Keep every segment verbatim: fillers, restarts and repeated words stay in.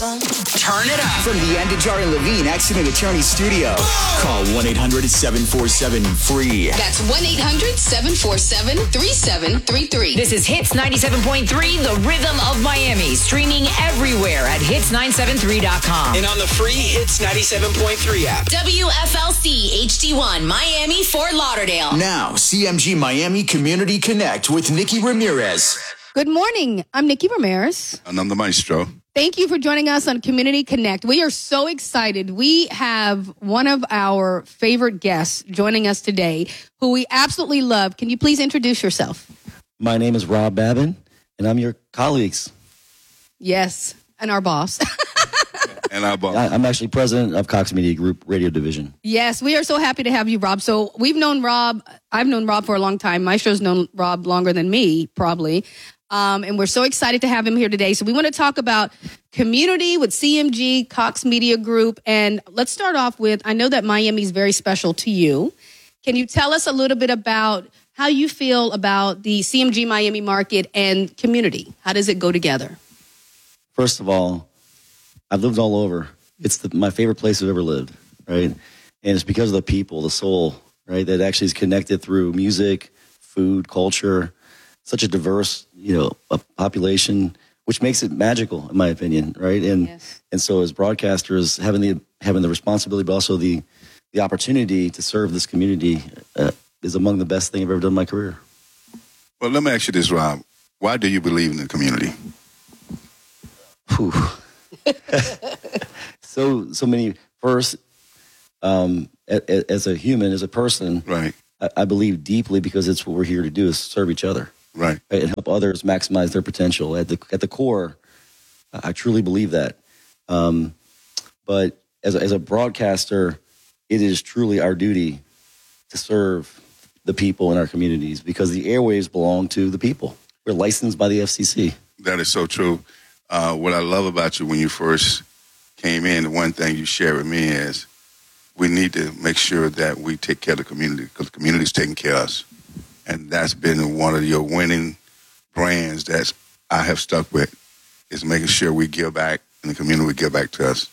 Turn it up. From the Andajar and Levine Accident Attorney Studio. Call one eight hundred seven four seven free. That's one eight hundred seven four seven three seven three three. This is Hits ninety-seven point three, the rhythm of Miami. Streaming everywhere at hits nine seven three dot com. And on the free Hits ninety-seven point three app. W F L C H D one, Miami, Fort Lauderdale. Now, C M G Miami Community Connect with Nikki Ramirez. Good morning. I'm Nikki Ramirez. And I'm the maestro. Thank you for joining us on Community Connect. We are so excited. We have one of our favorite guests joining us today who we absolutely love. Can you please introduce yourself? My name is Rob Babin, and I'm your colleagues. Yes, and our boss. And our boss. I, I'm actually president of Cox Media Group Radio Division. Yes, we are so happy to have you, Rob. So we've known Rob. I've known Rob for a long time. Maestro's known Rob longer than me, probably. Um, and we're so excited to have him here today. So we want to talk about community with C M G, Cox Media Group. And let's start off with, I know that Miami is very special to you. Can you tell us a little bit about how you feel about the C M G Miami market and community? How does it go together? First of all, I've lived all over. It's the, my favorite place I've ever lived, right? And it's because of the people, the soul, right, that actually is connected through music, food, culture, such a diverse, you know, a population, which makes it magical, in my opinion, right? And yes. and so as broadcasters, having the having the responsibility, but also the the opportunity to serve this community uh, is among the best thing I've ever done in my career. Well, let me ask you this, Rob. Why do you believe in the community? Whew. so so many. First, um, a, as a human, as a person, right? I, I believe deeply because it's what we're here to do is serve each other. Right. right, and help others maximize their potential. At the at the core, I truly believe that. Um, but as a, as a broadcaster, it is truly our duty to serve the people in our communities because the airwaves belong to the people. We're licensed by the F C C. That is so true. Uh, what I love about you when you first came in, the one thing you shared with me is we need to make sure that we take care of the community because the community is taking care of us. And that's been one of your winning brands that I have stuck with, is making sure we give back and the community will give back to us.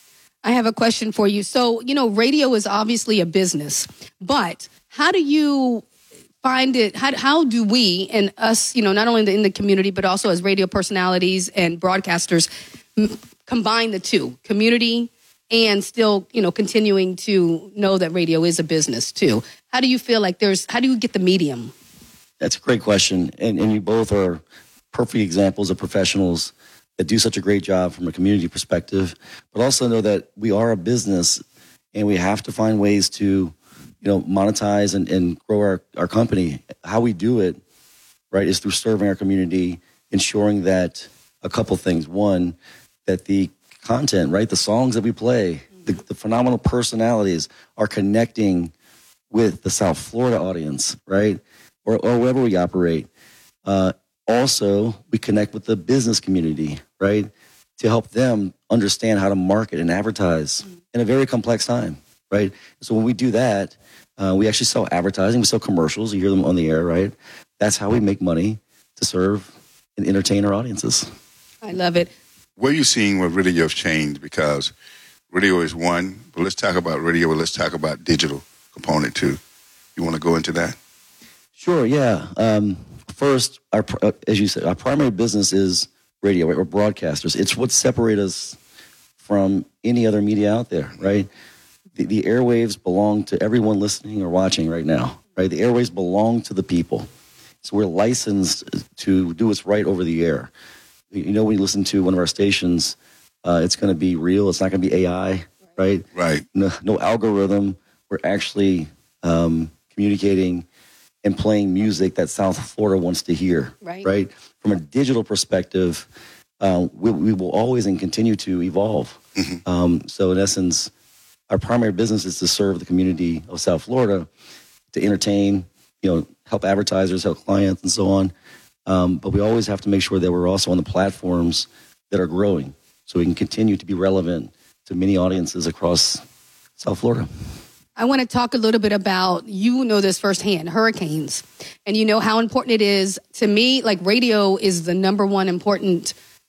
I have a question for you. So, you know, radio is obviously a business, but how do you find it? How, how do we and us, you know, not only in the community, but also as radio personalities and broadcasters m- combine the two, community and still, you know, continuing to know that radio is a business too? How do you feel like there's, how do you get the medium? That's a great question. And, and you both are perfect examples of professionals that do such a great job from a community perspective, but also know that we are a business and we have to find ways to, you know, monetize and, and grow our, our company. How we do it, right, is through serving our community, ensuring that a couple things. One, that the content, right, the songs that we play, the, the phenomenal personalities are connecting with the South Florida audience, right, or, or wherever we operate. Uh, also, we connect with the business community, right, to help them understand how to market and advertise in a very complex time, right? So when we do that, uh, we actually sell advertising, we sell commercials, you hear them on the air, right? That's how we make money to serve and entertain our audiences. I love it. What are you seeing where radio has changed? Because radio is one, but let's talk about radio, but let's talk about digital component too. You want to go into that? Sure, yeah. Um, first, our, uh, as you said, our primary business is radio, right? We're broadcasters. It's what separates us from any other media out there, right? The, the airwaves belong to everyone listening or watching right now, right? The airwaves belong to the people. So we're licensed to do what's right over the air. You know, when you listen to one of our stations, uh, it's going to be real. It's not going to be A I, right? Right. No, no algorithm. We're actually um, communicating and playing music that South Florida wants to hear, right? right? From a digital perspective, uh, we, we will always and continue to evolve. Mm-hmm. Um, so in essence, our primary business is to serve the community of South Florida, to entertain, you know, help advertisers, help clients, and so on. Um, but we always have to make sure that we're also on the platforms that are growing so we can continue to be relevant to many audiences across South Florida. I want to talk a little bit about, you know this firsthand, hurricanes. And you know how important it is. To me, like radio is the number one important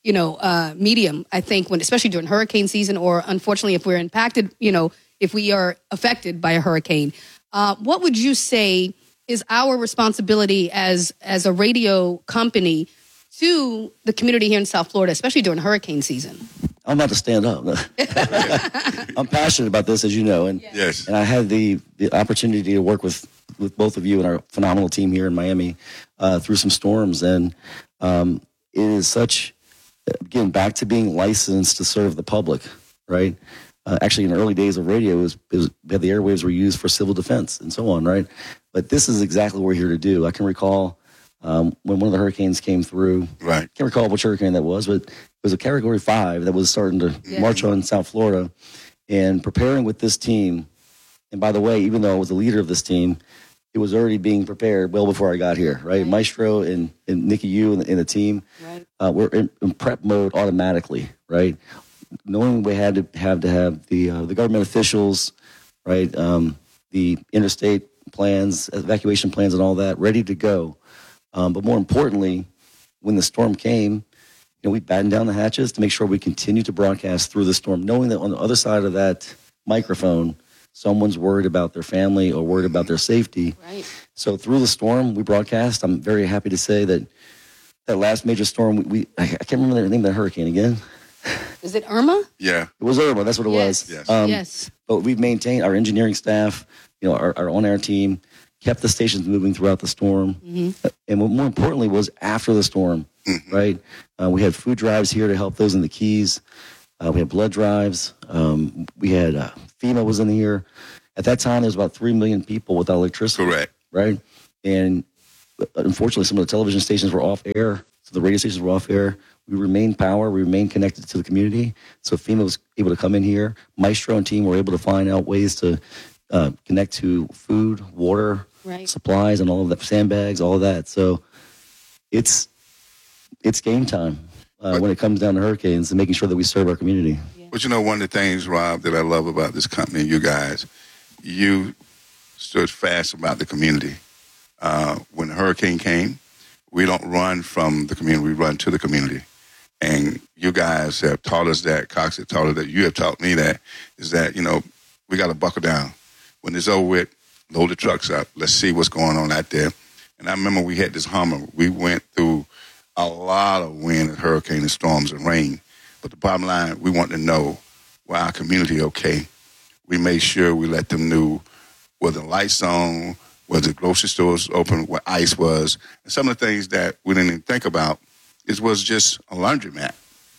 you know, uh, medium, I think, when especially during hurricane season, or unfortunately, if we're impacted, you know, if we are affected by a hurricane. Uh, what would you say is our responsibility as as a radio company to the community here in South Florida, especially during hurricane season? I'm about to stand up. I'm passionate about this, as you know, and Yes. and I had the, the opportunity to work with, with both of you and our phenomenal team here in Miami uh, through some storms, and um, it is such, again, back to being licensed to serve the public, right? Uh, actually, in the early days of radio, it was, it was, the airwaves were used for civil defense and so on, right? But this is exactly what we're here to do. I can recall um, when one of the hurricanes came through. Right. I can't recall which hurricane that was, but it was a Category five that was starting to Yeah. march on South Florida. And preparing with this team, and by the way, even though I was the leader of this team, it was already being prepared well before I got here, right? Right. Maestro and, and Nikki Yu and the, and the team Right. uh, were in, in prep mode automatically, right? Knowing we had to have to have the uh, the government officials, right, um, the interstate plans, evacuation plans, and all that ready to go. Um, but more importantly, when the storm came, you know, we battened down the hatches to make sure we continue to broadcast through the storm, knowing that on the other side of that microphone, someone's worried about their family or worried about their safety. Right. So through the storm, we broadcast. I'm very happy to say that that last major storm, we, we I can't remember the name of the hurricane again. Is it Irma? Yeah. It was Irma. That's what it Yes. was. Yes. Um, Yes. But we've maintained our engineering staff, you know, our, our on-air team, kept the stations moving throughout the storm. Mm-hmm. And what more importantly was after the storm, Mm-hmm. right? Uh, we had food drives here to help those in the Keys. Uh, we had blood drives. Um, we had uh, FEMA was in here. At that time, there was about three million people without electricity. Correct. Right? And uh, unfortunately, some of the television stations were off air. So the radio stations were off air. We remained power. We remained connected to the community. So FEMA was able to come in here. Maestro and team were able to find out ways to uh, connect to food, water, Right. supplies, and all of that, sandbags, all of that. So it's it's game time uh, when it comes down to hurricanes and making sure that we serve our community. But you know, one of the things, Rob, that I love about this company, you guys, you stood fast about the community. Uh, when the hurricane came, we don't run from the community, we run to the community. And you guys have taught us that, Cox have taught us that, you have taught me that, is that, you know, we got to buckle down. When it's over with, load the trucks up. Let's see what's going on out there. And I remember we had this Hummer. We went through a lot of wind and hurricane and storms and rain. But the bottom line, we want to know, well, our community okay? We made sure we let them know where the lights on, where the grocery stores open, where ice was. And some of the things that we didn't even think about, it was just a laundromat.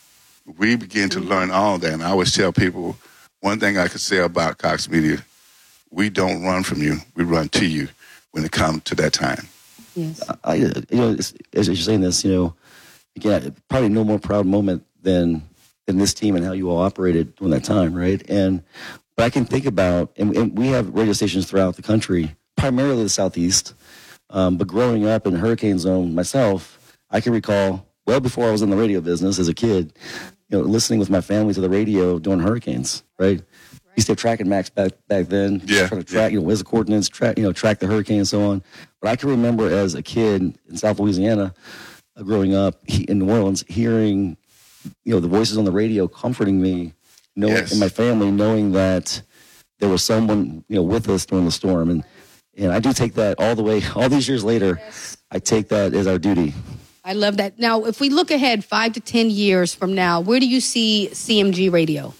We began to learn all that. And I always tell people, one thing I could say about Cox Media, we don't run from you. We run to you when it comes to that time. Yes. I, you know, it's, as you're saying this, you know, again, probably no more proud moment than than this team and how you all operated during that time, right? And but I can think about, and, and we have radio stations throughout the country, primarily the Southeast. Um, but growing up in Hurricane Zone myself, I can recall well before I was in the radio business as a kid, you know, listening with my family to the radio during hurricanes, right? We used to have tracking max back back then. Yeah, Trying to track, yeah. you know, where's the coordinates, track, you know, track the hurricane and so on. But I can remember as a kid in South Louisiana, uh, growing up he, in New Orleans, hearing, you know, the voices on the radio comforting me, knowing, Yes. and my family, knowing that there was someone, you know, with us during the storm. And and I do take that all the way, all these years later, I take that as our duty. I love that. Now, if we look ahead five to ten years from now, where do you see C M G Radio?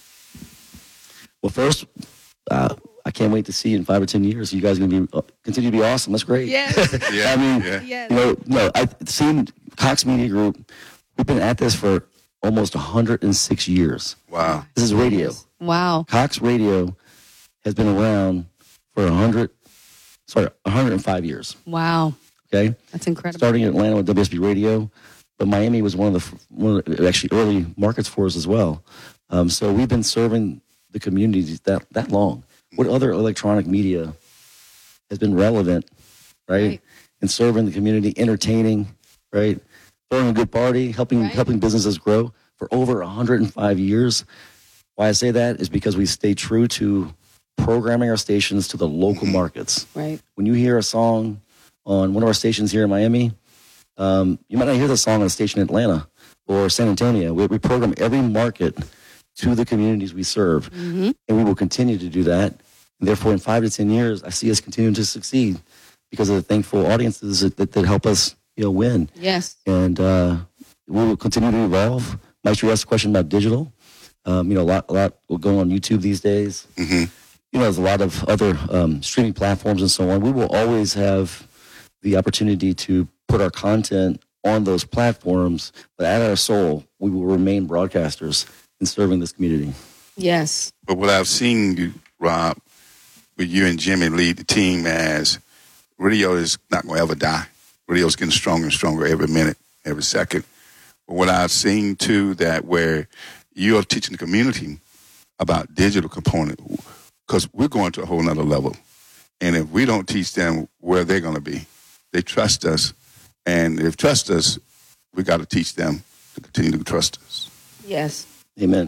Well, first, uh, I can't wait to see in five or ten years. You guys are going to be uh, continue to be awesome. That's great. Yes. Yeah, I mean, yeah. Yes. you know, no, I've seen Cox Media Group. We've been at this for almost one hundred six years. Wow. This is radio. Wow. Cox Radio has been around for one hundred, sorry, one hundred five years. Wow. Okay, That's incredible. starting in Atlanta with W S B Radio, but Miami was one of the one of the actually early markets for us as well. Um, so we've been serving the community that that long. What other electronic media has been relevant, right? Right. And serving the community, entertaining, right? Throwing a good party, helping Right. helping businesses grow for over one hundred five years. Why I say that is because we stay true to programming our stations to the local markets. Right. When you hear a song on one of our stations here in Miami, um, you might not hear the song on a station in Atlanta, or San Antonio. We, we program every market to the communities we serve, Mm-hmm. and we will continue to do that. And therefore, in five to ten years, I see us continuing to succeed because of the thankful audiences that, that, that help us, you know, win. Yes. And uh, we will continue to evolve. Maestro, you asked a question about digital. Um, you know, a lot, a lot will go on YouTube these days. Mm-hmm. You know, there's a lot of other um, streaming platforms and so on. We will always have the opportunity to put our content on those platforms, but at our soul, we will remain broadcasters in serving this community. Yes. But what I've seen you, Rob, with you and Jimmy lead the team as radio is not going to ever die. Radio's getting stronger and stronger every minute, every second. But what I've seen, too, that where you are teaching the community about digital component, because we're going to a whole nother level. And if we don't teach them where they're going to be, they trust us. And if trust us, we got to teach them to continue to trust us. Yes. Amen.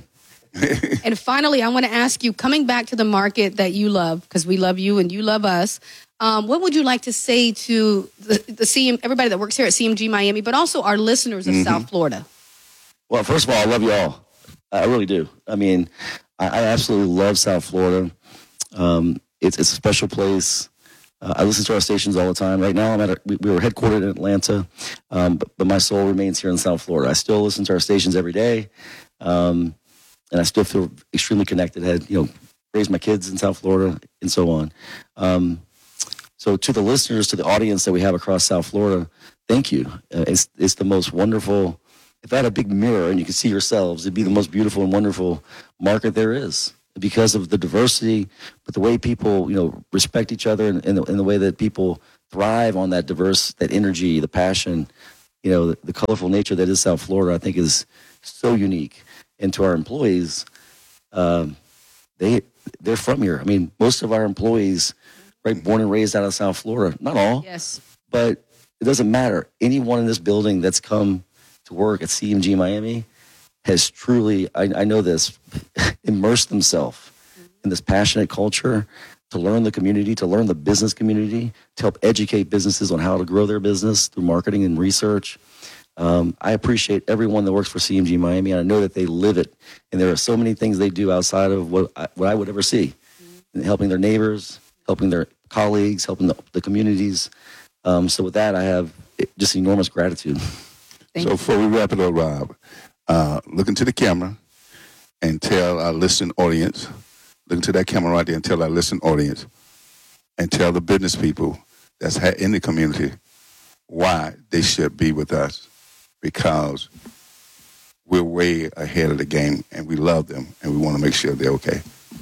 And finally, I want to ask you, coming back to the market that you love, because we love you and you love us, um, what would you like to say to the, the C M, everybody that works here at C M G Miami, but also our listeners of Mm-hmm. South Florida? Well, first of all, I love you all. I really do. I mean, I, I absolutely love South Florida. Um, it's, it's a special place. Uh, I listen to our stations all the time. Right now, I'm at a, we, we were headquartered in Atlanta, um, but, but my soul remains here in South Florida. I still listen to our stations every day, um, and I still feel extremely connected. I had, you know, raised my kids in South Florida and so on. Um, so to the listeners, to the audience that we have across South Florida, thank you. Uh, it's it's the most wonderful. If I had a big mirror and you could see yourselves, it'd be the most beautiful and wonderful market there is, because of the diversity, but the way people, you know, respect each other, and, and, the, and the way that people thrive on that diverse, that energy, the passion, you know, the, the colorful nature that is South Florida, I think is so unique. And to our employees, um, they, they're from here. I mean, most of our employees, right, born and raised out of South Florida, not all, Yes. but it doesn't matter. Anyone in this building that's come to work at C M G Miami has truly, I, I know this, immersed themselves in this passionate culture to learn the community, to learn the business community, to help educate businesses on how to grow their business through marketing and research. Um, I appreciate everyone that works for C M G Miami, and I know that they live it. And there are so many things they do outside of what I, what I would ever see, in helping their neighbors, helping their colleagues, helping the, the communities. Um, so with that, I have just enormous gratitude. Thank so you. before we wrap it up, Rob, uh, look into the camera and tell our listening audience, look into that camera right there and tell our listening audience, and tell the business people that's in the community why they should be with us, because we're way ahead of the game and we love them and we want to make sure they're okay.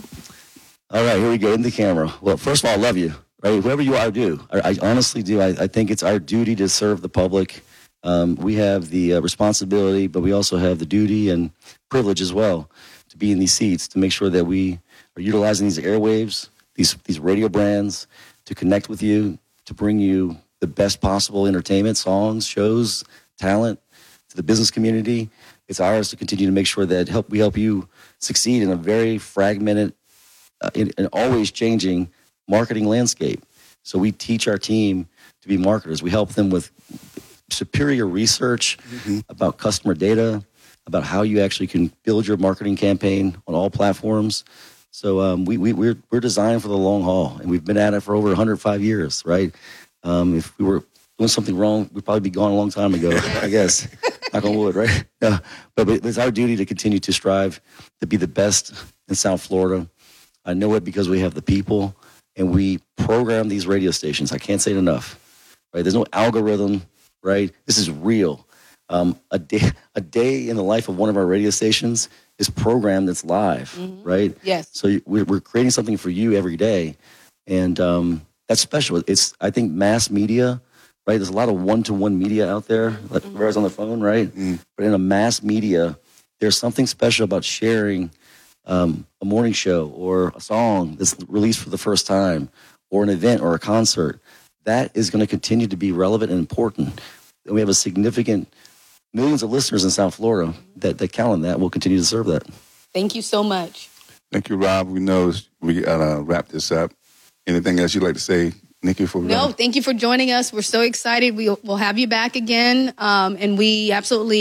All right, here we go, in the camera. Well, first of all, I love you. Right? Whoever you are, I do. I, I honestly do. I, I think it's our duty to serve the public. Um, we have the uh, responsibility, but we also have the duty and privilege as well to be in these seats, to make sure that we are utilizing these airwaves, these these radio brands, to connect with you, to bring you the best possible entertainment, songs, shows, talent to the business community. It's ours to continue to make sure that help we help you succeed in a very fragmented uh, and always changing marketing landscape. So we teach our team to be marketers. We help them with superior research mm-hmm. about customer data, about how you actually can build your marketing campaign on all platforms. So um, we, we, we're, we're designed for the long haul, and we've been at it for over one hundred five years, right? Um, if we were doing something wrong, we'd probably be gone a long time ago, I guess. Knock on wood, right? Uh, but, but it's our duty to continue to strive to be the best in South Florida. I know it because we have the people, and we program these radio stations. I can't say it enough, right? There's no algorithm, right? This is real. Um, a day, a day in the life of one of our radio stations is programmed that's live, mm-hmm. right? Yes. So we're, we're creating something for you every day, and um, that's special. It's, I think, mass media, right? There's a lot of one-to-one media out there, like mm-hmm. whereas on the phone, right? Mm-hmm. But in a mass media, there's something special about sharing um, a morning show or a song that's released for the first time, or an event or a concert. That is going to continue to be relevant and important. And we have a significant millions of listeners in South Florida that, that count on that. We'll continue to serve that. Thank you so much. Thank you, Rob. We know we got to wrap this up. Anything else you'd like to say, Nikki? For no, wrap? Thank you for joining us. We're so excited. We, we'll have you back again. Um, and we absolutely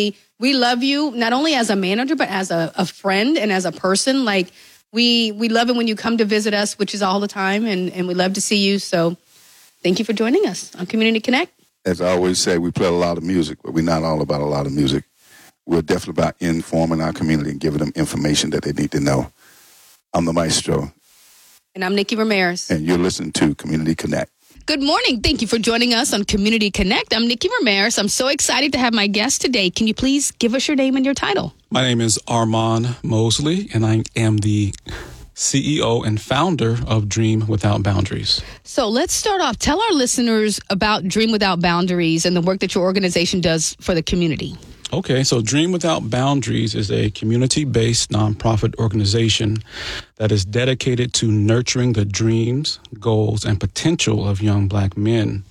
we love you not only as a manager, but as a, a friend and as a person. Like we we love it when you come to visit us, which is all the time, and, and we love to see you. So thank you for joining us on Community Connect. As I always say, we play a lot of music, but we're not all about a lot of music. We're definitely about informing our community and giving them information that they need to know. I'm the maestro. And I'm Nikki Ramirez. And you're listening to Community Connect. Good morning. Thank you for joining us on Community Connect. I'm Nikki Ramirez. I'm so excited to have my guest today. Can you please give us your name and your title? My name is Armand Mosley, and I am the C E O and founder of Dream Without Boundaries. So let's start off. Tell our listeners about Dream Without Boundaries and the work that your organization does for the community. Okay, so Dream Without Boundaries is a community-based nonprofit organization that is dedicated to nurturing the dreams, goals, and potential of young Black men.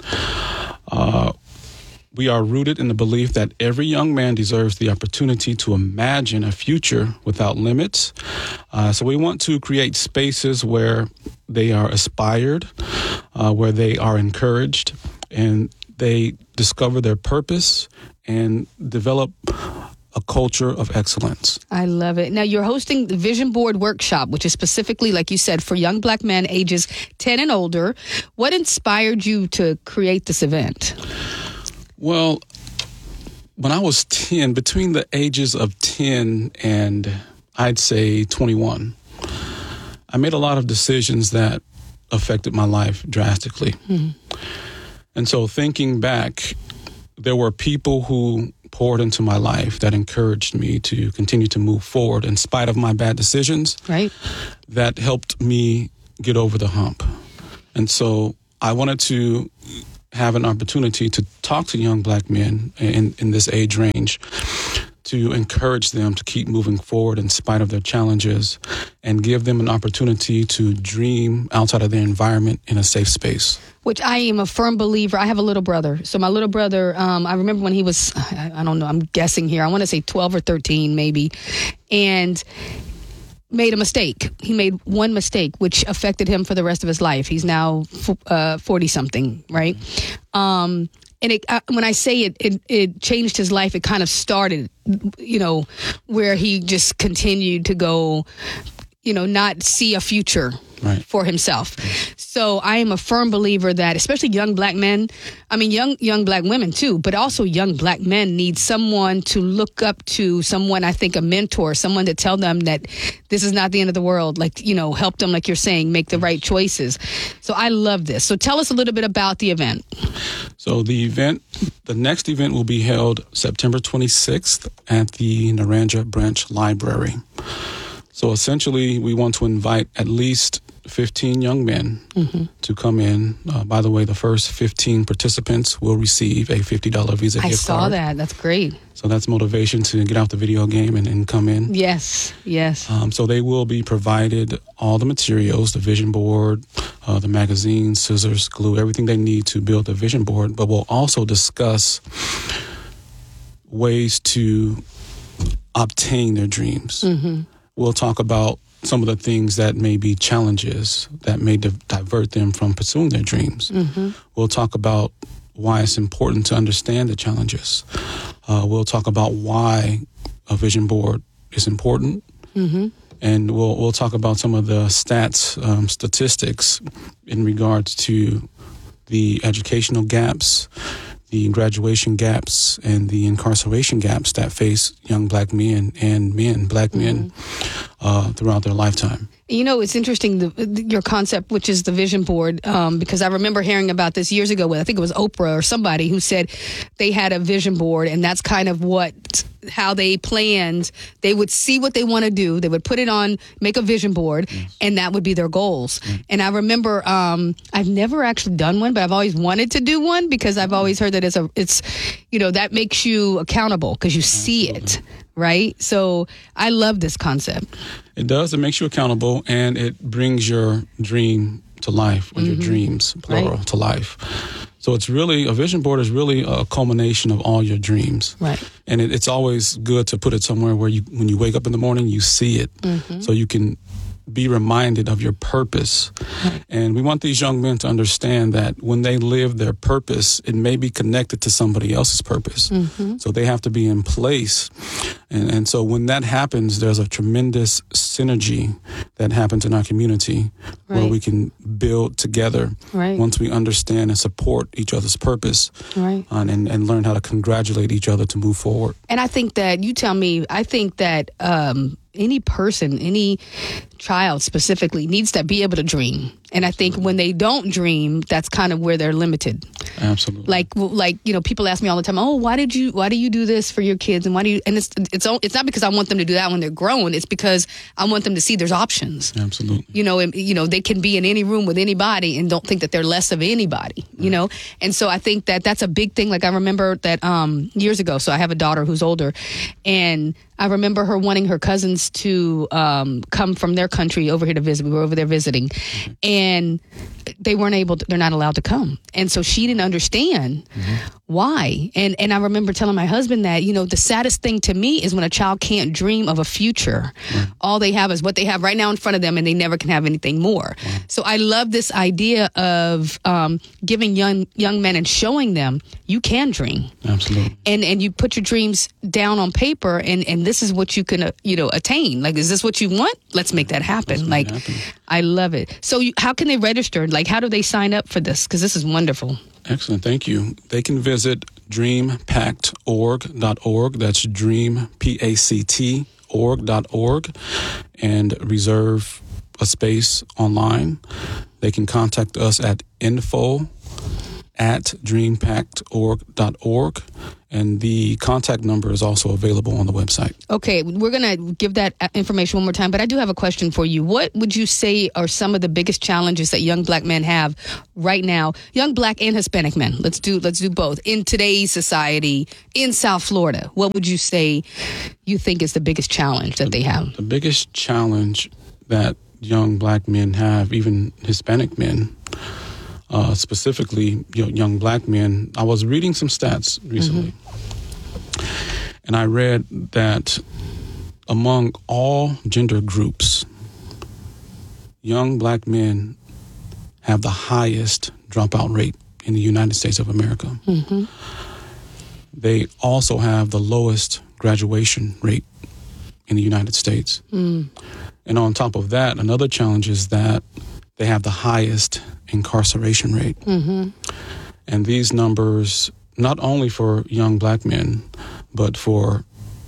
Uh, we are rooted in the belief that every young man deserves the opportunity to imagine a future without limits. Uh, so we want to create spaces where they are aspired, uh, where they are encouraged, and they discover their purpose and develop a culture of excellence. I love it. Now, you're hosting the Vision Board Workshop, which is specifically, like you said, for young Black men ages ten and older. What inspired you to create this event? Well, when I was ten, between the ages of ten and I'd say twenty-one, I made a lot of decisions that affected my life drastically. Mm-hmm. And so thinking back, there were people who poured into my life that encouraged me to continue to move forward in spite of my bad decisions. Right. That helped me get over the hump. And so I wanted to have an opportunity to talk to young Black men in, in this age range, to encourage them to keep moving forward in spite of their challenges and give them an opportunity to dream outside of their environment in a safe space. Which I am a firm believer. I have a little brother. So my little brother, um, I remember when he was, I, I don't know, I'm guessing here. I want to say twelve or thirteen maybe. And made a mistake. He made one mistake, which affected him for the rest of his life. He's now uh, forty-something, right? Um, and it, uh, when I say it, it, it changed his life. It kind of started, you know, where he just continued to go, you know, not see a future right. for himself. So I am a firm believer that, especially young Black men, I mean, young young Black women too, but also young Black men need someone to look up to, someone, I think, a mentor, someone to tell them that this is not the end of the world, like, you know, help them, like you're saying, make the right choices. So I love this. So tell us a little bit about the event. So the event, the next event will be held September twenty-sixth at the Naranja Branch Library. So essentially, we want to invite at least fifteen young men mm-hmm. to come in. Uh, by the way, the first fifteen participants will receive a fifty dollars Visa I gift card. I saw that. That's great. So that's motivation to get out the video game and, and come in. Yes, yes. Um, so they will be provided all the materials, the vision board, uh, the magazine, scissors, glue, everything they need to build the vision board. But we'll also discuss ways to obtain their dreams. Mm-hmm. We'll talk about some of the things that may be challenges that may di- divert them from pursuing their dreams. Mm-hmm. We'll talk about why it's important to understand the challenges. Uh, we'll talk about why a vision board is important. Mm-hmm. And we'll we'll talk about some of the stats, um, statistics in regards to the educational gaps, the graduation gaps, and the incarceration gaps that face young Black men and men, Black men, mm-hmm. uh, throughout their lifetime. You know, it's interesting, the, your concept, which is the vision board, um, because I remember hearing about this years ago with, I think it was Oprah or somebody who said they had a vision board, and that's kind of what, how they planned. They would see what they want to do. They would put it on, make a vision board, yes. and that would be their goals. Mm. And I remember, um, I've never actually done one, but I've always wanted to do one because I've always heard that it's a, it's, you know, that makes you accountable because you see it. Right? So I love this concept. It does. It makes you accountable, and it brings your dream to life, or mm-hmm. your dreams, plural, right. to life. So it's really, a vision board is really a culmination of all your dreams. Right. And it, it's always good to put it somewhere where you, when you wake up in the morning, you see it. Mm-hmm. So you can be reminded of your purpose. And we want these young men to understand that when they live their purpose, it may be connected to somebody else's purpose. Mm-hmm. So they have to be in place. And, and so when that happens, there's a tremendous synergy that happens in our community right. where we can build together right. once we understand and support each other's purpose right. uh, and, and learn how to congratulate each other to move forward. And I think that, you tell me, I think that um, any person, any child specifically needs to be able to dream. And I think when they don't dream, that's kind of where they're limited. Absolutely. Like, like you know, people ask me all the time, "Oh, why did you, why do you do this for your kids?" And why do you? And it's it's it's not because I want them to do that when they're grown. It's because I want them to see there's options. Absolutely. You know, and, you know, they can be in any room with anybody and don't think that they're less of anybody. You right. know, and so I think that that's a big thing. Like I remember that um, years ago. So I have a daughter who's older, and I remember her wanting her cousins to um, come from their country over here to visit. We were over there visiting, mm-hmm. and they weren't able to, they're not allowed to come. And so she didn't understand mm-hmm. why. And and I remember telling my husband that, you know, the saddest thing to me is when a child can't dream of a future. Right. All they have is what they have right now in front of them, and they never can have anything more. Right. So I love this idea of um, giving young young men and showing them you can dream. Absolutely. And and you put your dreams down on paper, and, and this is what you can, uh, you know, attain. Like, is this what you want? Let's make that happen. Like, happen. I love it. So you, how can they register? Like, how do they sign up for this? Because this is wonderful. Excellent. Thank you. They can visit dream pact org dot org. That's dream, P A C T, org dot org, and reserve a space online. They can contact us at info at dream pact org dot org, and the contact number is also available on the website. Okay, we're going to give that information one more time, but I do have a question for you. What would you say are some of the biggest challenges that young black men have right now, young black and Hispanic men? Let's do let's do both. In today's society, in South Florida, what would you say you think is the biggest challenge that they have? The biggest challenge that young black men have, even Hispanic men, Uh, specifically, you know, young black men. I was reading some stats recently, mm-hmm. and I read that among all gender groups, young black men have the highest dropout rate in the United States of America. Mm-hmm. They also have the lowest graduation rate in the United States. Mm. And on top of that, another challenge is that they have the highest incarceration rate. Mm-hmm. And these numbers, not only for young black men, but for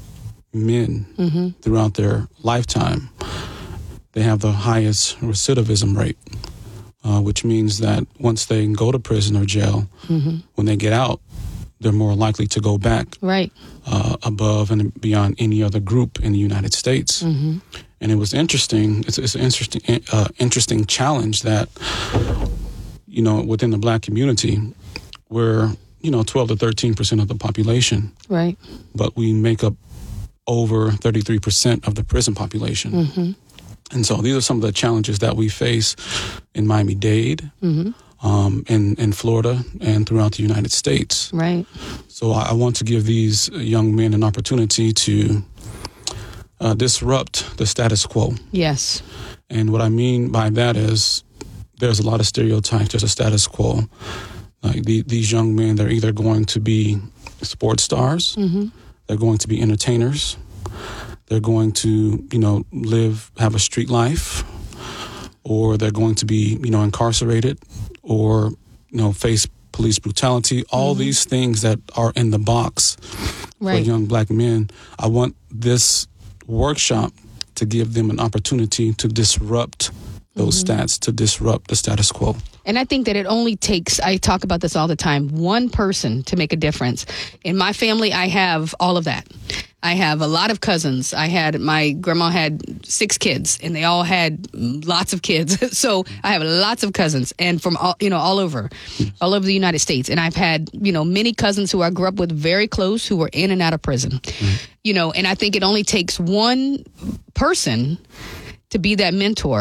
men mm-hmm. throughout their lifetime, they have the highest recidivism rate, uh, which means that once they go to prison or jail, mm-hmm. when they get out, they're more likely to go back right. uh, above and beyond any other group in the United States. Mm-hmm. And it was interesting. It's, it's an interesting, uh, interesting challenge that, you know, within the black community, we're, you know, twelve to thirteen percent of the population. Right. But we make up over thirty-three percent of the prison population. Mm-hmm. And so these are some of the challenges that we face in Miami-Dade, mm-hmm. um, in, in Florida, and throughout the United States. Right. So I, I want to give these young men an opportunity to Uh, disrupt the status quo. Yes. And what I mean by that is there's a lot of stereotypes. There's a status quo. Like the, these young men, they're either going to be sports stars, mm-hmm. they're going to be entertainers, they're going to, you know, live, have a street life, or they're going to be, you know, incarcerated, or, you know, face police brutality. All mm-hmm. these things that are in the box right. for young black men. I want this workshop to give them an opportunity to disrupt those mm-hmm. stats, to disrupt the status quo. And I think that it only takes, I talk about this all the time, one person to make a difference. In my family, I have all of that. I have a lot of cousins. I had, my grandma had six kids, and they all had lots of kids. So I have lots of cousins, and from all, you know, all over, all over the United States. And I've had, you know, many cousins who I grew up with very close who were in and out of prison. Mm-hmm. You know, and I think it only takes one person to be that mentor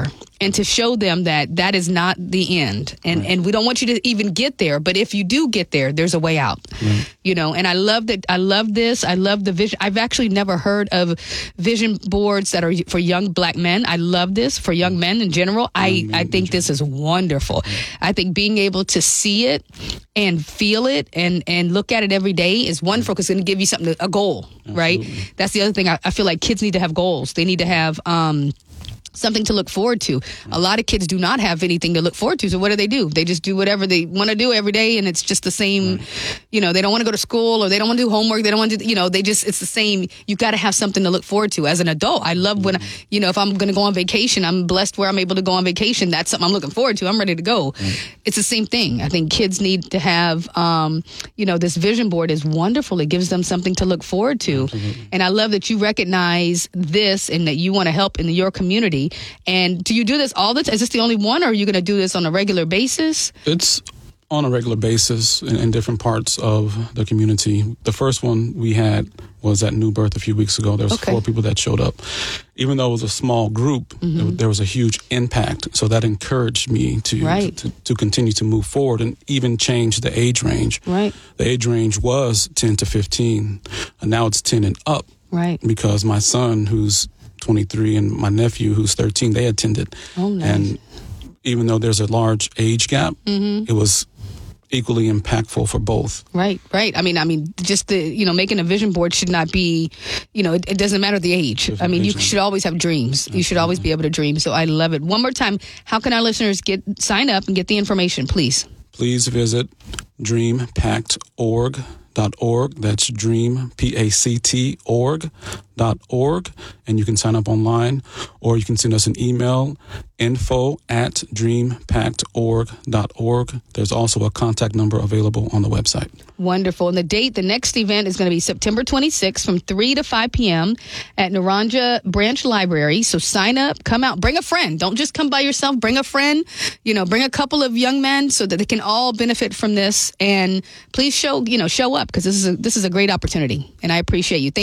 and to show them that that is not the end. And Right. and we don't want you to even get there. But if you do get there, there's a way out. Right. You know, and I love that. I love this. I love the vision. I've actually never heard of vision boards that are for young black men. I love this for young men in general. I, I think this is wonderful. I think being able to see it and feel it and, and look at it every day is wonderful because it's going to give you something, to, a goal, right? That's the other thing. I, I feel like kids need to have goals. They need to have, um, something to look forward to. A lot of kids do not have anything to look forward to. So what do they do? They just do whatever they want to do every day. And it's just the same, you know, they don't want to go to school or they don't want to do homework. They don't want to, do, you know, they just, it's the same. You got to have something to look forward to as an adult. I love when, you know, if I'm going to go on vacation, I'm blessed where I'm able to go on vacation. That's something I'm looking forward to. I'm ready to go. It's the same thing. I think kids need to have, um, you know, this vision board is wonderful. It gives them something to look forward to. Absolutely. And I love that you recognize this and that you want to help in your community. And do you do this all the time? Is this the only one, or are you going to do this on a regular basis? It's on a regular basis in, in different parts of the community. The first one we had was at New Birth a few weeks ago. There was Okay. four people that showed up. Even though it was a small group, Mm-hmm. there, there was a huge impact. So that encouraged me to, Right. to to continue to move forward and even change the age range. Right. The age range was ten to fifteen, and now it's ten and up. Right. Because my son, who's twenty-three, and my nephew, who's thirteen, they attended. Oh, nice. And even though there's a large age gap, Mm-hmm. it was equally impactful for both. Right, right. I mean, I mean, just the, you know, making a vision board should not be, you know, it, it doesn't matter the age. I mean, you should always have dreams. You should always be able to dream. So I love it. One more time, how can our listeners get sign up and get the information, please? Please visit dream pact org dot org. That's dream, P A C T, org dot org. And you can sign up online, or you can send us an email, info at dream pact org dot org. There's also a contact number available on the website. Wonderful. And the date, the next event is going to be September twenty-sixth from three to five p.m. at Naranja Branch Library. So sign up, come out, bring a friend. Don't just come by yourself. Bring a friend, you know, bring a couple of young men so that they can all benefit from this. And please show, you know, show up because this is a, this is a great opportunity. And I appreciate you. Thank